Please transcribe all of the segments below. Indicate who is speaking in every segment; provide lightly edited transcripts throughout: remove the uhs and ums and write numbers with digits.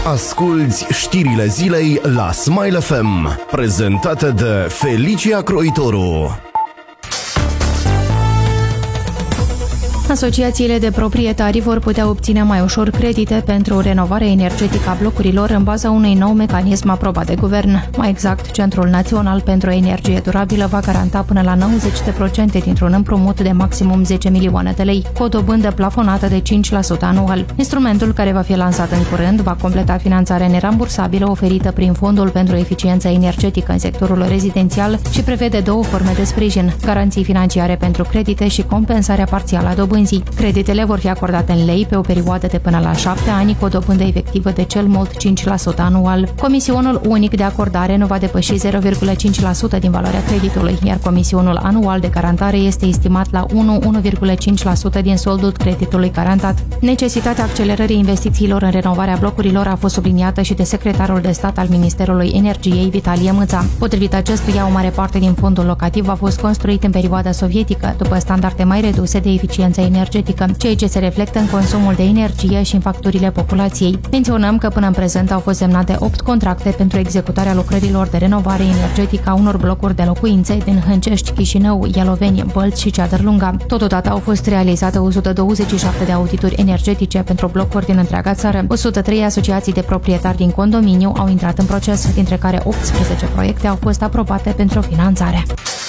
Speaker 1: Asculți știrile zilei la Smile FM, prezentate de Felicia Croitoru.
Speaker 2: Asociațiile de proprietari vor putea obține mai ușor credite pentru renovarea energetică a blocurilor în baza unui nou mecanism aprobat de guvern. Mai exact, Centrul Național pentru Energie Durabilă va garanta până la 90% dintr-un împrumut de maximum 10 milioane de lei, cu o dobândă plafonată de 5% anual. Instrumentul, care va fi lansat în curând, va completa finanțarea nerambursabilă oferită prin Fondul pentru Eficiență Energetică în sectorul rezidențial și prevede două forme de sprijin: garanții financiare pentru credite și compensarea parțială a dobânzii. Creditele vor fi acordate în lei pe o perioadă de până la 7 ani, cu o dobândă efectivă de cel mult 5% anual. Comisionul unic de acordare nu va depăși 0,5% din valoarea creditului, iar comisionul anual de garantare este estimat la 1,5% din soldul creditului garantat. Necesitatea accelerării investițiilor în renovarea blocurilor a fost subliniată și de secretarul de stat al Ministerului Energiei, Vitalie Mâța. Potrivit acestuia, o mare parte din fondul locativ a fost construit în perioada sovietică, după standarde mai reduse de eficiență energetică, ceea ce se reflectă în consumul de energie și în facturile populației. Menționăm că până în prezent au fost semnate 8 contracte pentru executarea lucrărilor de renovare energetică a unor blocuri de locuințe din Hâncești, Chișinău, Ialoveni, Bălți și Ceadărlunga. Totodată au fost realizate 127 de audituri energetice pentru blocuri din întreaga țară. 103 asociații de proprietari din condominiu au intrat în proces, dintre care 18 proiecte au fost aprobate pentru finanțare.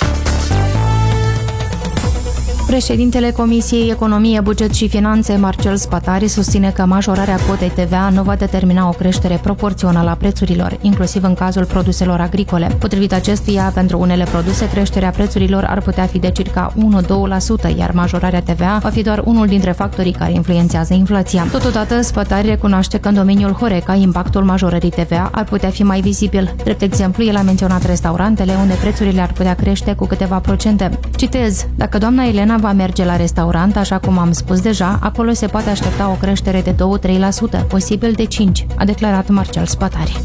Speaker 2: Președintele Comisiei Economie, Buget și Finanțe, Marcel Spatari, susține că majorarea cotei TVA nu va determina o creștere proporțională a prețurilor, inclusiv în cazul produselor agricole. Potrivit acestuia, pentru unele produse, creșterea prețurilor ar putea fi de circa 1-2%, iar majorarea TVA va fi doar unul dintre factorii care influențează inflația. Totodată, Spatari recunoaște că în domeniul Horeca impactul majorării TVA ar putea fi mai vizibil. Drept exemplu, el a menționat restaurantele, unde prețurile ar putea crește cu câteva procente. Citez: "Dacă doamna Elena va merge la restaurant, așa cum am spus deja, acolo se poate aștepta o creștere de 2-3%, posibil de 5%, a declarat Marcel Spatari.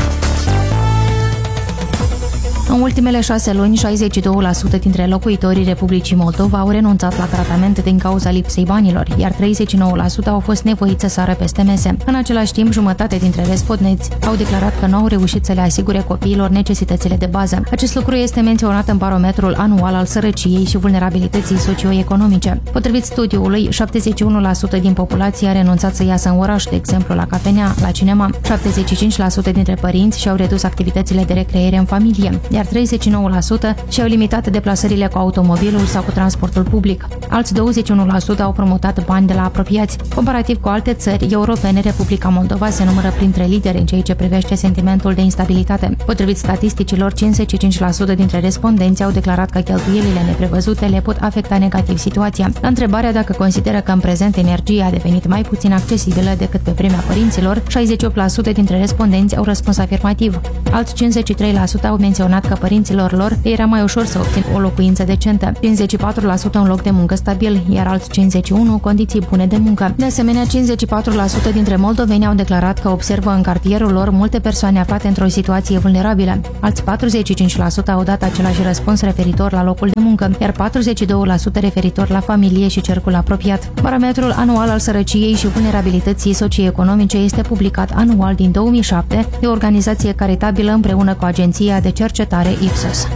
Speaker 2: În ultimele 6 luni, 62% dintre locuitorii Republicii Moldova au renunțat la tratament din cauza lipsei banilor, iar 39% au fost nevoiți să sară peste mese. În același timp, jumătate dintre respondenți au declarat că nu au reușit să le asigure copiilor necesitățile de bază. Acest lucru este menționat în barometrul anual al sărăciei și vulnerabilității socioeconomice. Potrivit studiului, 71% din populație a renunțat să iasă în oraș, de exemplu la cafenea, la cinema. 75% dintre părinți și-au redus activitățile de recreere în familie, iar 39% și-au limitat deplasările cu automobilul sau cu transportul public. Alți 21% au promutat bani de la apropiați. Comparativ cu alte țări europene, Republica Moldova se numără printre lideri în ceea ce privește sentimentul de instabilitate. Potrivit statisticilor, 55% dintre respondenți au declarat că cheltuielile neprevăzute le pot afecta negativ situația. La întrebarea dacă consideră că în prezent energia a devenit mai puțin accesibilă decât pe vremea părinților, 68% dintre respondenți au răspuns afirmativ. Alți 53% au menționat că părinților lor era mai ușor să obțină o locuință decentă, 54% un loc de muncă stabil, iar alți 51% condiții bune de muncă. De asemenea, 54% dintre moldoveni au declarat că observă în cartierul lor multe persoane aflate într-o situație vulnerabilă. Alți 45% au dat același răspuns referitor la locul de muncă, iar 42% referitor la familie și cercul apropiat. Barometrul anual al sărăciei și vulnerabilității socioeconomice este publicat anual din 2007 de o organizație caritabilă împreună cu Agenția de Cercetare Ipsos.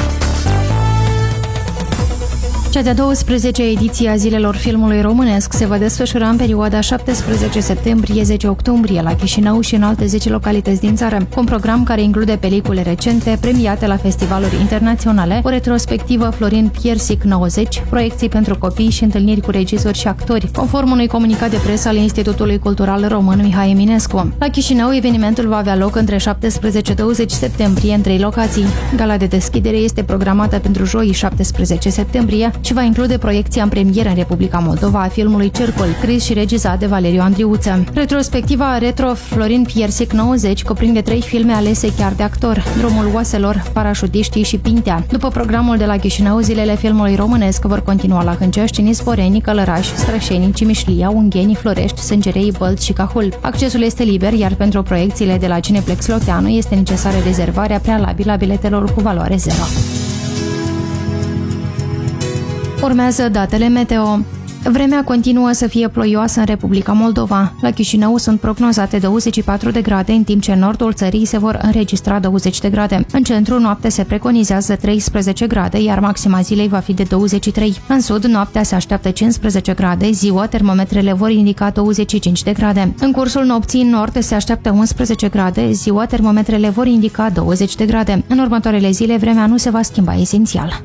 Speaker 2: Cea de-a 12-a ediție a Zilelor Filmului Românesc se va desfășura în perioada 17 septembrie-10 octombrie la Chișinău și în alte 10 localități din țară, cu un program care include pelicule recente premiate la festivaluri internaționale, o retrospectivă Florin Piersic 90, proiecții pentru copii și întâlniri cu regizori și actori, conform unui comunicat de presă al Institutului Cultural Român Mihai Eminescu. La Chișinău, evenimentul va avea loc între 17-20 septembrie în 3 locații. Gala de deschidere este programată pentru joi 17 septembrie și va include proiecția în premieră în Republica Moldova a filmului Cercul, scris și regizat de Valeriu Andriuță. Retrospectiva Retro Florin Piersic 90 cuprinde 3 filme alese chiar de actor: Drumul oaselor, Parașutiștii și Pintea. După programul de la Chișinău, Zilele Filmului Românesc vor continua la Hâncești, Nisporeni, Călăraș, Strășeni, Cimișlia, Ungheni, Florești, Sângerei, Bălți și Cahul. Accesul este liber, iar pentru proiecțiile de la Cineplex Loteanu este necesară rezervarea prealabilă a biletelor cu valoare 0. Urmează datele meteo. Vremea continuă să fie ploioasă în Republica Moldova. La Chișinău sunt prognozate 24 de grade, în timp ce în nordul țării se vor înregistra 20 de grade. În centru, noaptea se preconizează 13 grade, iar maxima zilei va fi de 23. În sud, noaptea se așteaptă 15 grade, ziua termometrele vor indica 25 de grade. În cursul nopții, în nord se așteaptă 11 grade, ziua termometrele vor indica 20 de grade. În următoarele zile, vremea nu se va schimba esențial.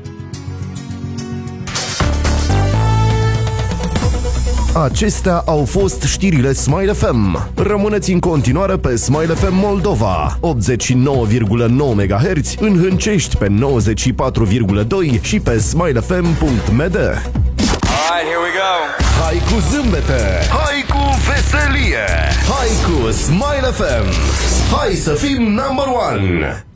Speaker 1: Acestea au fost știrile Smile FM. Rămâneți în continuare pe Smile FM Moldova, 89,9 MHz, în Hâncești pe 94,2 și pe smilefm.md.
Speaker 3: Alright, here we go.
Speaker 1: Hai cu zâmbete, hai cu veselie, hai cu Smile FM. Hai să fim number one.